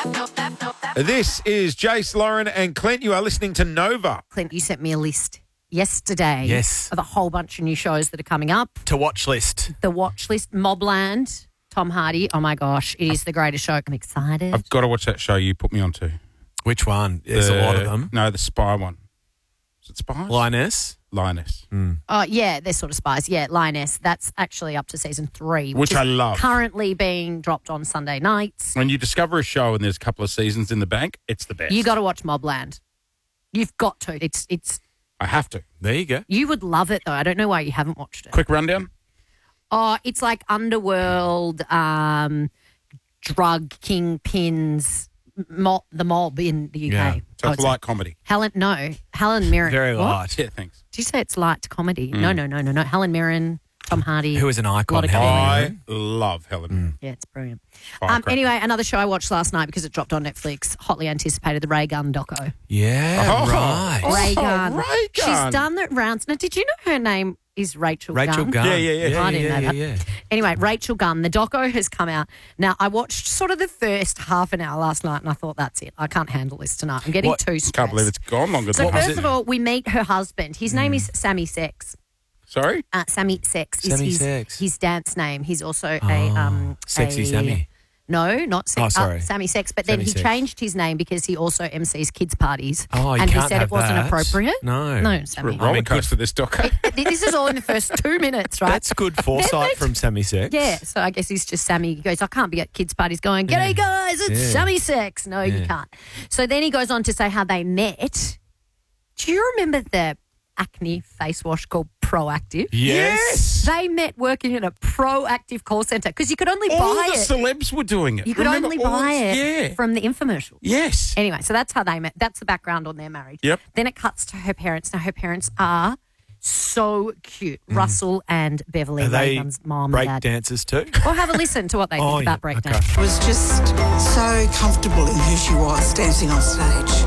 This is Jace, Lauren and Clint. You are listening to Nova. Clint, you sent me a list yesterday Yes. of a whole bunch of new shows that are coming up. To watch list. The watch list, Mobland, Tom Hardy. Oh, my gosh. It is the greatest show. I'm excited. I've got to watch that show you put me onto. Which one? There's a lot of them. No, the spy one. Is it Spies? Lioness. Oh, yeah, they're sort of spies. Yeah, Lioness. That's actually up to season 3. Which is I love. Currently being dropped on Sunday nights. When you discover a show and there's a couple of seasons in the bank, it's the best. You got to watch Mobland. You've got to. It's. I have to. There you go. You would love it, though. I don't know why you haven't watched it. Quick rundown. Oh, it's like underworld, drug kingpins, the mob in the UK. Yeah. So it's light comedy. Helen Mirren. Very What? light. Yeah, thanks. Did you say it's light comedy? No. Helen Mirren, Tom Hardy. Who is an icon? Lot of Helen comedy. Mirren. I love Helen. Yeah, it's brilliant. Firecracker. Anyway, another show I watched last night because it dropped on Netflix, hotly anticipated, the Ray Gunn doco. Yeah, Oh. right. Ray Gunn. Ray Gunn. She's done the rounds. Now, did you know her name is Rachel Rachel Gunn. Yeah. I didn't know that. Yeah. Anyway, Rachel Gunn, the doco has come out. Now, I watched sort of the first half an hour last night and I thought, that's it. I can't handle this tonight. I'm getting too stressed. Can't believe it's gone longer So than first of all, we meet her husband. His name is Sammy Sex. Sorry? Sammy Sex is Sammy Sex. his dance name. He's also Sexy Sammy. No, not Sex. Oh, sorry. Sammy Sex. But then Sammy he Sex. changed his name because he also MCs kids parties. Oh, you and can't he said have it wasn't that. appropriate. No. Sammy. Roller coaster this doco. This is all in the first 2 minutes, right? That's good foresight from Sammy Sex. Yeah, so I guess he's just Sammy. He goes, I can't be at kids' parties going, g'day guys, it's Yeah. Sammy Sex. No, you can't. So then he goes on to say how they met. Do you remember the acne face wash called Proactive? Yes. They met working in a Proactive call centre because you could only All buy the it. celebs were doing it. You could Remember only all buy the- it Yeah. from the infomercial. Yes. Anyway, so that's how they met. That's the background on their marriage. Yep. Then it cuts to her parents. Now, her parents are so cute. Russell and Beverly, Are they Reagan's mom break and dad. dancers too? Well, have a listen to what they think about breakdance. okay. Was just so comfortable in who she was dancing on stage.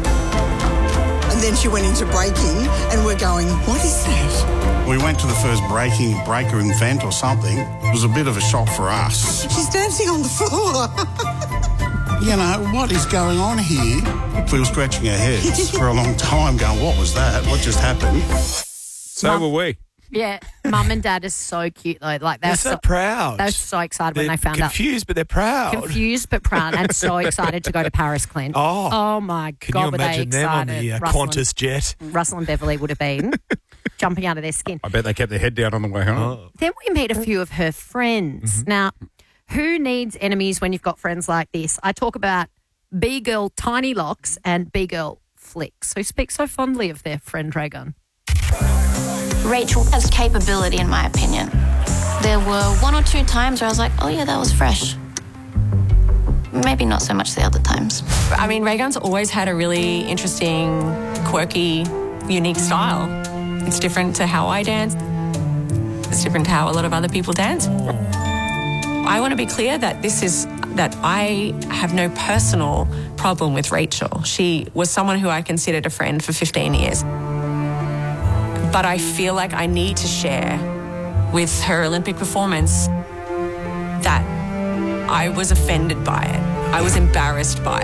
And then she went into breaking and we're going, what is that? We went to the first breaker event or something. It was a bit of a shock for us. She's dancing on the floor. You know, what is going on here? We were scratching our heads for a long time going, what was that? What just happened? So were we. Yeah, mum and dad are so cute though. Like They're so proud. They were so excited when They're they found out. confused, but they're proud. Confused but proud, and so excited to go to Paris, Clint. Oh. my Can God, you were they imagine them on excited? the Russell Qantas jet? Russell and Beverly would have been jumping out of their skin. I bet they kept their head down on the way home. Oh. Then we meet a few of her friends. Mm-hmm. Now, who needs enemies when you've got friends like this? I talk about B-Girl Tiny Locks and B-Girl Flicks, who speak so fondly of their friend Reagan. Rachel has capability, in my opinion. There were 1 or 2 times where I was like, oh yeah, that was fresh. Maybe not so much the other times. I mean, Raygun's always had a really interesting, quirky, unique style. It's different to how I dance. It's different to how a lot of other people dance. I want to be clear that that I have no personal problem with Rachel. She was someone who I considered a friend for 15 years. But I feel like I need to share with her Olympic performance that I was offended by it. I was embarrassed by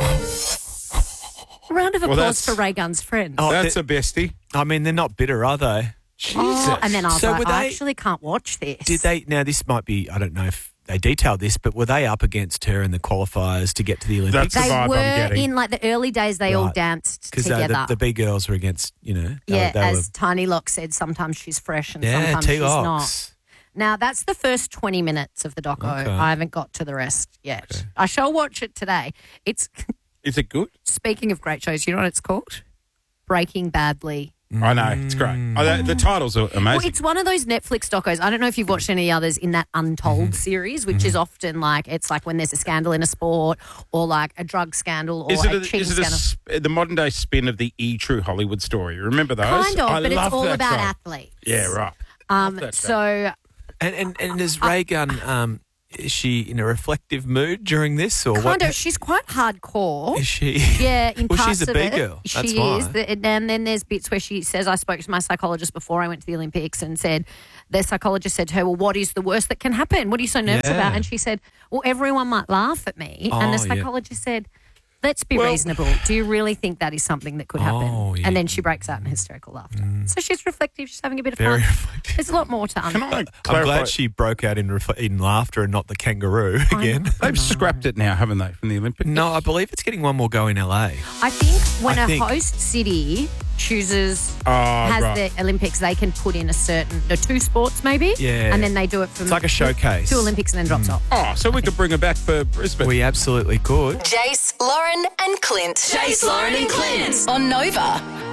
it. A round of Well, applause that's- for Reagan's friends. Oh, That's a bestie. I mean, they're not bitter, are they? Oh, and then I was So like, were I they- actually can't watch this. Did they? Now, this might be, I don't know if they detailed this, but were they up against her in the qualifiers to get to the Olympics? That's the They vibe I'm were getting. in like the early days. They all Right. danced Because together. the B girls were against, they yeah, they as Tiny Lock said, sometimes she's fresh and sometimes she's not. T-Locks. Now that's the first 20 minutes of the doco. Okay. I haven't got to the rest yet. I shall watch it today. It's Is it good? speaking of great shows. You know what it's called? Breaking Badly. I know. It's great. Oh, the titles are amazing. Well, it's one of those Netflix docos. I don't know if you've watched any others in that Untold series, which is often like, it's like when there's a scandal in a sport or like a drug scandal or Is it a cheating is scandal. the modern day spin of the True Hollywood story? Remember those? Kind of, I but it's love all that about show. athletes. Yeah, right. that show. So And is Reagan, is she in a reflective mood during this? Or kind what? of, she's quite hardcore. Is she? Yeah, in Well, parts she's a of big it, girl. she That's is. why. And then there's bits where she says, I spoke to my psychologist before I went to the Olympics and said, the psychologist said to her, well, what is the worst that can happen? What are you so nervous Yeah. about? And she said, well, everyone might laugh at me. and Oh, the yeah. psychologist said, let's be reasonable. Do you really think that is something that could happen? Oh, yeah. And then she breaks out in hysterical laughter. So she's reflective. She's having a bit of Very fun. reflective. There's a lot more to Can I I'm clarify? glad she broke out in laughter and not the kangaroo again. They've scrapped it now, haven't they, from the Olympics? No, I believe it's getting one more go in LA. I think when I a think- host city chooses right. the Olympics, they can put in the 2 sports maybe. Yeah. And then they do it from It's like a showcase. 2 Olympics and then drops off. Oh, so we could bring her back for Brisbane. We absolutely could. Jace, Lauren, and Clint. Jace, Lauren, and Clint on Nova.